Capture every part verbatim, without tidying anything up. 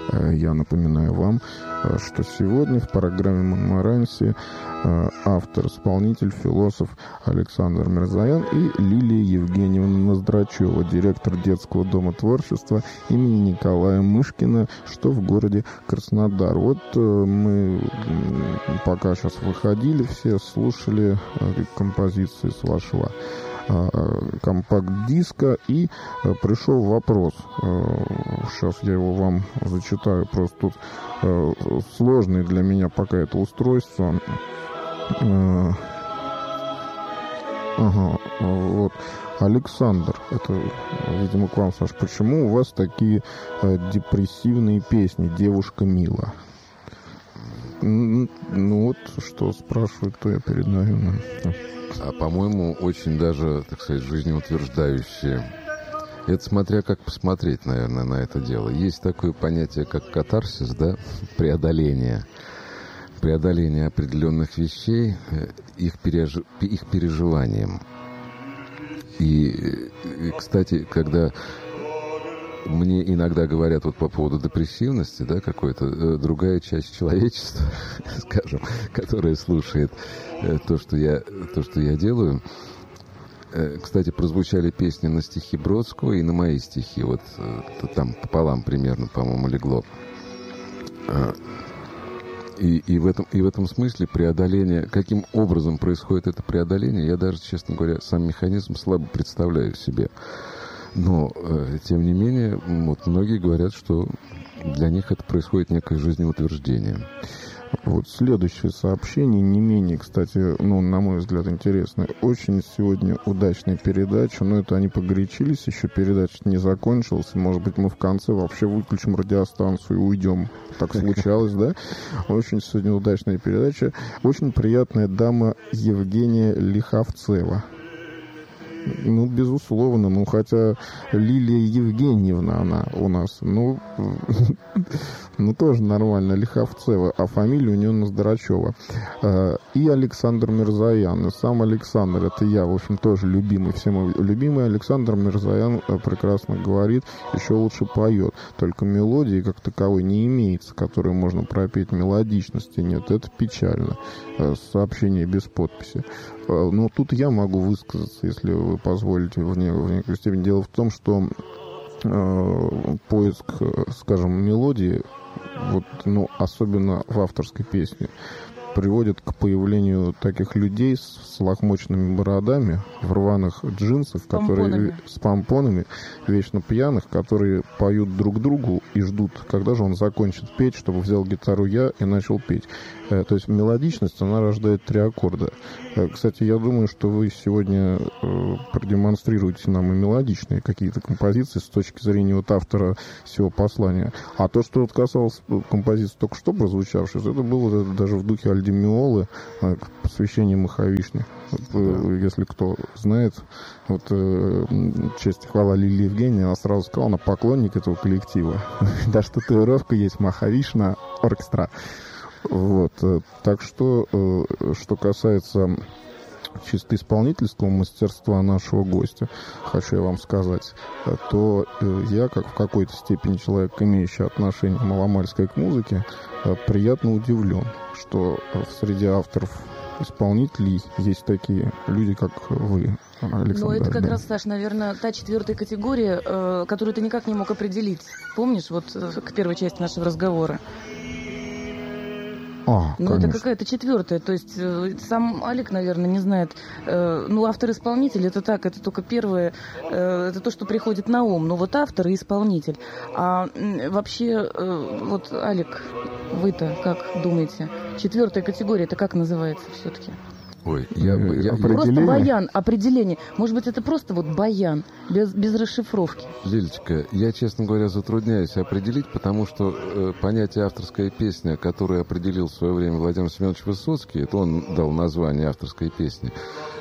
Я напоминаю вам, что сегодня в программе «Монмаранси» автор-исполнитель, философ Александр Мирзоян и Лилия Евгеньевна Ноздрачева, директор детского дома творчества имени Николая Мышкина, что в городе Краснодар. Вот мы пока сейчас выходили, все слушали композиции с вашего компакт-диска, и пришел вопрос. Сейчас я его вам зачитаю. Просто тут сложное для меня пока это устройство. Ага, вот. Александр, это, видимо, к вам, Саш. Почему у вас такие депрессивные песни «Девушка мила»? Ну, вот, что спрашивают, то я передаю. А, по-моему, очень даже, так сказать, жизнеутверждающие. Это смотря как посмотреть, наверное, на это дело. Есть такое понятие, как катарсис, да, преодоление. Преодоление определенных вещей, их, переж... их переживанием. И, и, кстати, когда мне иногда говорят вот по поводу депрессивности, да, какой-то другая часть человечества, скажем, которая слушает то, что я, то, что я делаю. Кстати, прозвучали песни на стихи Бродского и на мои стихи. Вот там пополам примерно, по-моему, легло. И, и, в этом, и в этом смысле преодоление, каким образом происходит это преодоление, я даже, честно говоря, сам механизм слабо представляю себе. Но, э, тем не менее, вот многие говорят, что для них это происходит некое жизнеутверждение. Вот следующее сообщение, не менее, кстати, ну, на мой взгляд, интересное. Очень сегодня удачная передача, но это они погорячились, еще передача не закончилась. Может быть, мы в конце вообще выключим радиостанцию и уйдем. Так случалось, да? Очень сегодня удачная передача. Очень приятная дама Евгения Лиховцева. Ну, безусловно, ну, хотя Лилия Евгеньевна она у нас, ну, ну, тоже нормально, Лиховцева, а фамилия у нее Ноздрачева. И Александр Мирзоян, и сам Александр, это я, в общем, тоже любимый, всем любимый Александр Мирзоян прекрасно говорит, еще лучше поет, только мелодии как таковой не имеется, которую можно пропеть, мелодичности нет, это печально, сообщение без подписи. Но тут я могу высказаться, если вы позволите, в, не, в некоторой степени. Дело в том, что э, поиск, скажем, мелодии, вот, ну, особенно в авторской песне, приводит к появлению таких людей с лохмочными бородами, в рваных джинсах, с которые помпонами. с помпонами, вечно пьяных, которые поют друг другу и ждут, когда же он закончит петь, чтобы взял гитару я и начал петь. Э, то есть мелодичность, она рождает три аккорда. Э, кстати, я думаю, что вы сегодня э, продемонстрируете нам и мелодичные какие-то композиции с точки зрения вот автора всего послания. А то, что вот касалось композиции только что прозвучавшей, это было даже в духе Альди Меолы, э, посвящение Махавишне. Вот, если кто знает, вот э, честь и хвала Лилии Евгеньевне, она сразу сказала, она поклонник этого коллектива. Даже татуировка есть Махавишна оркестра. Вот, так что, что касается чисто исполнительского мастерства нашего гостя, хочу я вам сказать, то я, как в какой-то степени человек, имеющий отношение маломальское к музыке, приятно удивлен, что в среде авторов исполнителей есть такие люди, как вы, Александр. Ну, это как раз, Саш, наверное, та четвертая категория, э, которую ты никак не мог определить. Помнишь, вот э, к первой части нашего разговора? А, ну, конечно. Это какая-то четвертая. То есть э, сам Алик, наверное, не знает. Э, ну, автор-исполнитель, это так, это только первое, э, это то, что приходит на ум. Ну, вот автор и исполнитель. А э, вообще, э, вот, Алик, вы-то как думаете? Четвертая категория, это как называется все-таки? Ой, я, я, просто баян, определение. Может быть, это просто вот баян, без, без расшифровки. Лилечка, я, честно говоря, затрудняюсь определить, потому что э, понятие авторская песня, которое определил в свое время Владимир Семенович Высоцкий, это он дал название авторской песни,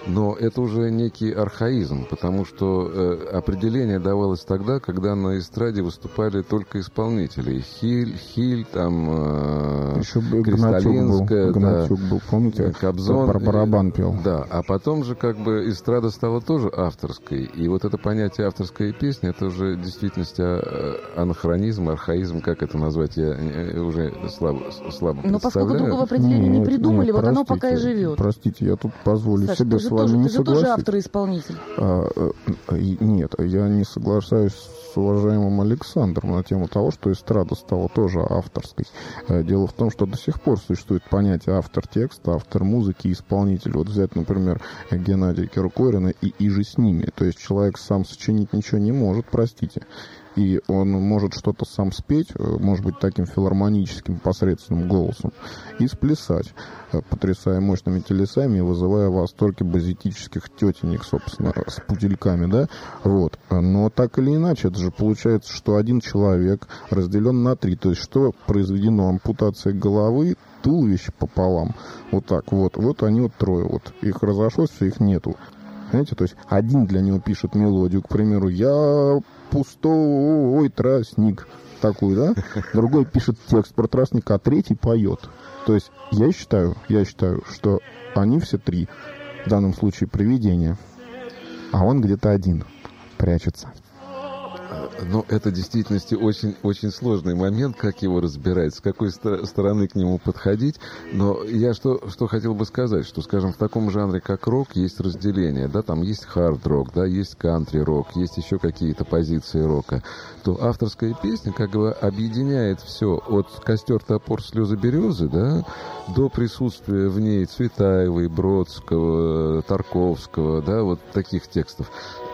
Но это уже некий архаизм, потому что э, определение давалось тогда, когда на эстраде выступали только исполнители. Хиль, Хиль, там э, еще Кристалинская, был, Гнатюк да, был, помните, Кобзон, про барабан пел. Да, а потом же как бы эстрада стала тоже авторской, и вот это понятие авторской песни, это уже в действительности анахронизм, архаизм, как это назвать, я уже слабо, слабо Но представляю. поскольку другого определения не придумали, нет, вот оно пока и живет. Простите, я тут позволю Саш, себе с вами тоже, не ты согласиться. Ты же тоже автор и исполнитель. А, а, нет, я не соглашаюсь с уважаемым Александром на тему того, что эстрада стала тоже авторской. Дело в том, что до сих пор существует понятие автор текста, автор музыки, исполнитель. Вот взять, например, Геннадия Киркорина и иже с ними. То есть человек сам сочинить ничего не может, простите. И он может что-то сам спеть, может быть, таким филармоническим посредственным голосом, и сплясать, потрясая мощными телесами и вызывая восторги базитических тетенек, собственно, с пудельками, да, вот. Но так или иначе, это же получается, что один человек разделен на три, то есть что произведено ампутацией головы, туловище пополам, вот так вот, вот они вот трое, вот, их разошлось, все, их нету. Знаете, то есть один для него пишет мелодию, к примеру, «Я пустой тростник», такую, да? Другой пишет текст про тростник, а третий поет. То есть я считаю, я считаю, что они все три, в данном случае привидения, а он где-то один прячется. Но это в действительности очень, очень сложный момент, как его разбирать, с какой ст- стороны к нему подходить. Но я что, что хотел бы сказать, что, скажем, в таком жанре, как рок, есть разделение, да, там есть хард-рок, да, есть кантри-рок, есть еще какие-то позиции рока. То авторская песня как бы объединяет все от «Костер, топор, слезы, березы», да, до присутствия в ней Цветаевой, Бродского, Тарковского, да, вот таких текстов.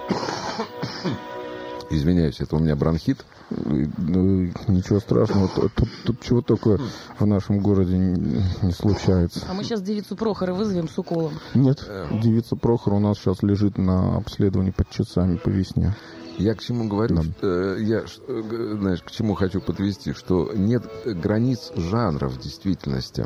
Извиняюсь, это у меня бронхит. Ну, ничего страшного. Тут, тут, тут чего только в нашем городе не, не случается. А мы сейчас девицу Прохора вызовем с уколом. Нет, девица Прохор у нас сейчас лежит на обследовании под часами по весне. Я к чему говорю, Да. что, я, знаешь, к чему хочу подвести, что нет границ жанра в действительности.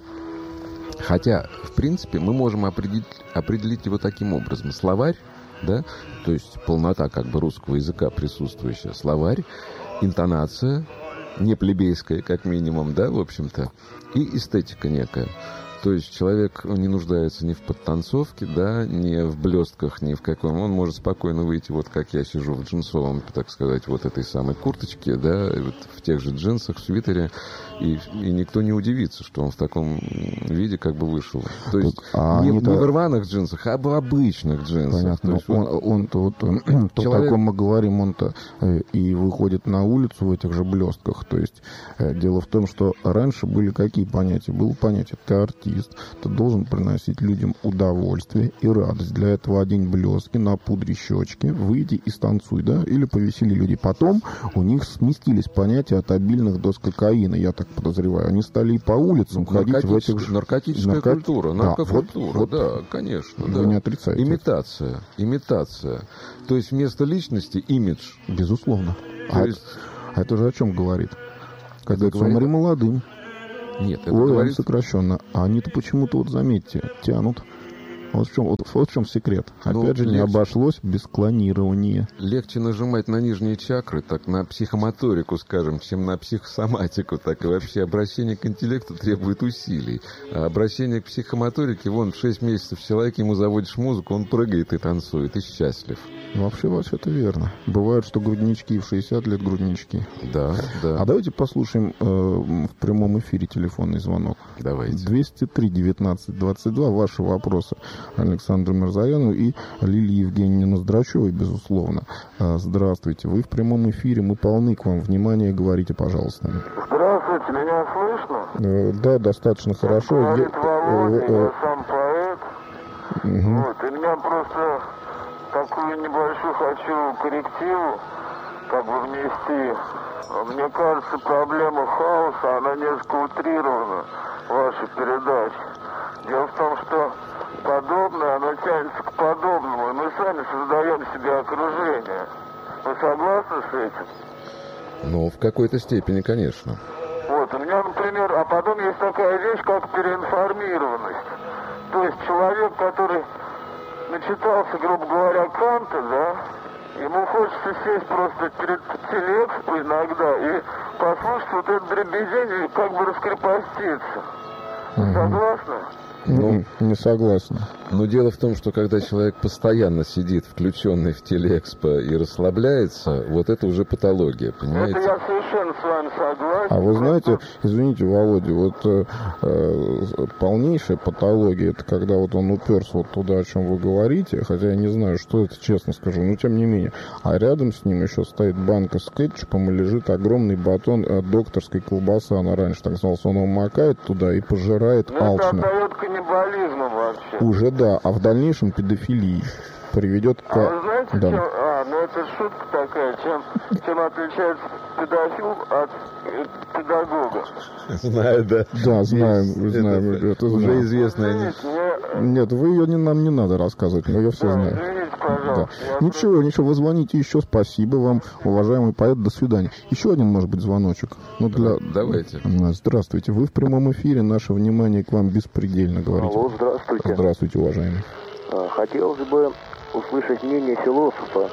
Хотя, в принципе, мы можем определить, определить его таким образом. Словарь, да, то есть полнота как бы русского языка присутствующая, словарь, интонация, не плебейская, как минимум, да, в общем-то, и эстетика некая. То есть человек не нуждается ни в подтанцовке, да, ни в блестках, ни в каком. Он может спокойно выйти, вот как я сижу в джинсовом, так сказать, вот этой самой курточке, да, вот в тех же джинсах, свитере, и, и никто не удивится, что он в таком виде как бы вышел. То есть а не, не то... в рваных джинсах, а в обычных джинсах. Понятно. То есть, он, вот... он-то, вот, человек... то, о ком мы говорим, он-то э, и выходит на улицу в этих же блестках. То есть э, дело в том, что раньше были какие понятия? Было понятие, ты артист, ты должен приносить людям удовольствие и радость. Для этого одень блестки, напудри щечки, выйди и станцуй, да, или повесели людей. Потом у них сместились понятия от обильных доз кокаина, я так подозреваю. Они стали и по улицам ходить в этих же... Наркотическая Нарко... культура, да, наркокультура, вот, да, вот, конечно. Вы да. не отрицаете. Имитация, имитация. То есть вместо личности имидж. Безусловно. То А, есть... это, а это же о чем говорит? Когда это говорит... умри молодым. Нет, это Ой, говорит... сокращенно. А они-то почему-то, вот заметьте, тянут. Вот в чем, вот, вот в чем секрет. Ну, Опять же, легче, не обошлось без клонирования. Легче нажимать на нижние чакры, так на психомоторику, скажем, чем на психосоматику, так и вообще обращение к интеллекту требует усилий. А обращение к психомоторике, вон, в шесть месяцев человек, ему заводишь музыку, он прыгает и танцует, и счастлив. Вообще, вообще это верно. Бывает, что груднички в шестьдесят лет груднички. Да, да. А давайте послушаем э, в прямом эфире телефонный звонок. Давайте. двести три девятнадцать двадцать два. Ваши вопросы Александру Мирзояну и Лилии Евгеньевне Ноздрачевой, безусловно. Э, здравствуйте. Вы в прямом эфире. Мы полны к вам. Внимание, говорите, пожалуйста. Здравствуйте, меня слышно? Э, да, достаточно хорошо. Говорит Я, Володя, э, э, я сам поэт. угу. Вот, и меня просто такую небольшую хочу коррективу как бы внести. Мне кажется, проблема хаоса, она несколько утрирована в вашей передаче. Дело в том, что подобное, оно тянется к подобному, и мы сами создаем себе окружение. Вы согласны с этим? Ну, в какой-то степени, конечно. Вот, у меня, например, а потом есть такая вещь, как переинформированность. То есть человек, который начитался, грубо говоря, Канта, да, ему хочется сесть просто перед телеэкспо иногда и послушать вот этот дребезень и как бы раскрепоститься. Угу. Согласны? Ну, не согласен. Но дело в том, что когда человек постоянно сидит, включенный в телеэкспо, и расслабляется, вот это уже патология, понимаете? Это я совершенно с вами согласен. А вы знаете, извините, Володя, вот э, э, полнейшая патология, это когда вот он уперся вот туда, о чем вы говорите, хотя я не знаю, что это, честно скажу, но тем не менее. А рядом с ним еще стоит банка с кетчупом и лежит огромный батон э, докторской колбасы, она раньше так называлась, он его макает туда и пожирает ну, алчно. Это отдает каннибализмом вообще. Уже да, а в дальнейшем педофилии приведет к... А вы знаете, да. чем... А, ну это шутка такая, чем, чем отличается педофил от э, педагога? Знаю, да. Да, знаем, знаем. Это, это уже знаем. известная. Нет, вы ее не, нам не надо рассказывать, мы ее все да, знаем. Извините, пожалуйста. Да. Ничего, ничего, вы звоните еще, спасибо вам, уважаемый поэт, до свидания. Еще один, может быть, звоночек. Ну, для... Давайте. Здравствуйте, вы в прямом эфире, наше внимание к вам беспредельно, говорите. Алло, здравствуйте. Здравствуйте, уважаемый. Хотелось бы услышать мнение философа.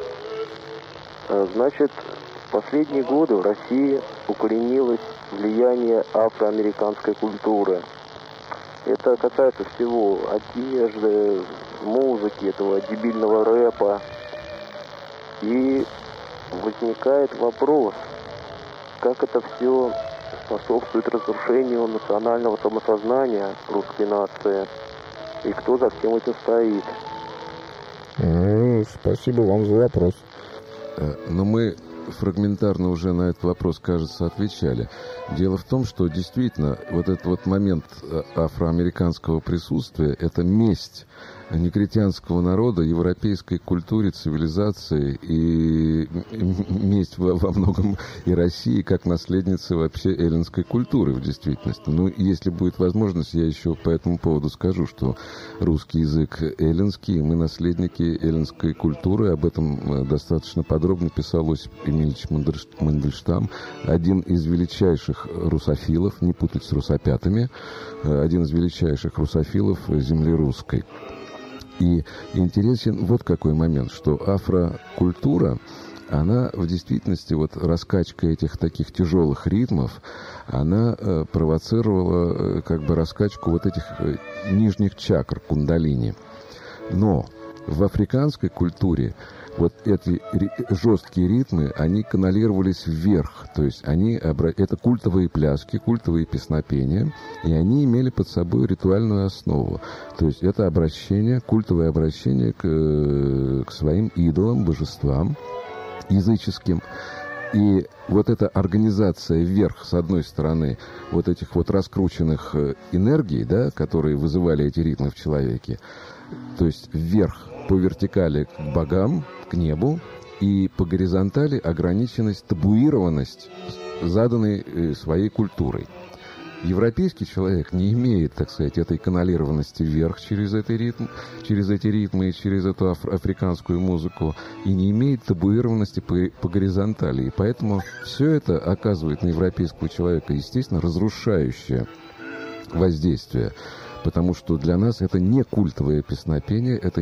Значит, в последние годы в России укоренилось влияние афроамериканской культуры. Это касается всего одежды, музыки, этого дебильного рэпа. И возникает вопрос, как это все способствует разрушению национального самосознания русской нации, и кто за всем этим стоит. Ну, спасибо вам за вопрос. Но мы фрагментарно уже на этот вопрос, кажется, отвечали. Дело в том, что действительно вот этот вот момент афроамериканского присутствия – это месть негритянского народа, европейской культуре, цивилизации и месть во, во многом и России как наследницы вообще эллинской культуры в действительности. Ну, если будет возможность, я еще по этому поводу скажу, что русский язык эллинский, мы наследники эллинской культуры, об этом достаточно подробно писал Осип Емельевич Мандельштам, один из величайших русофилов, не путать с русопятами, один из величайших русофилов земли русской. И интересен вот какой момент, что афрокультура, она в действительности, вот раскачка этих таких тяжелых ритмов, она э, провоцировала э, как бы раскачку вот этих э, нижних чакр, кундалини. Но в африканской культуре вот эти жесткие ритмы, они каналировались вверх, то есть они, это культовые пляски, культовые песнопения, и они имели под собой ритуальную основу. То есть это обращение, культовое обращение к, к своим идолам, божествам языческим. И вот эта организация вверх, с одной стороны, вот этих вот раскрученных энергий, да, которые вызывали эти ритмы в человеке, то есть вверх по вертикали к богам, к небу, и по горизонтали ограниченность, табуированность, заданной своей культурой. Европейский человек не имеет, так сказать, этой каналированности вверх через, этот ритм, через эти ритмы и через эту аф- африканскую музыку, и не имеет табуированности по, по горизонтали. И поэтому все это оказывает на европейского человека, естественно, разрушающее воздействие. Потому что для нас это не культовое песнопение, это